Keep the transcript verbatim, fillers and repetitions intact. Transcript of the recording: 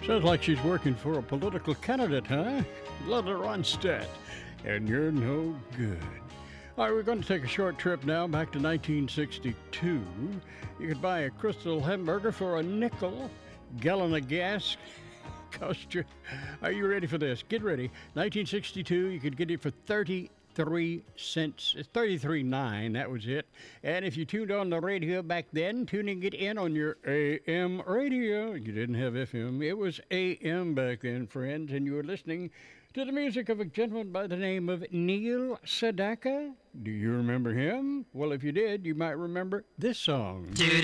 Sounds like she's working for a political candidate, huh? Linda Ronstadt. And you're no good. All right, we're going to take a short trip now back to nineteen sixty-two. You could buy a Crystal hamburger for a nickel. Gallon of gas cost you. Are you ready for this? Get ready. nineteen sixty-two, you could get it for thirty-three cents. It's thirty-three nine, that was it. And if you tuned on the radio back then, tuning it in on your A M radio, you didn't have F M. It was A M back then, friends, and you were listening to the music of a gentleman by the name of Neil Sedaka. Do you remember him? Well, if you did, you might remember this song.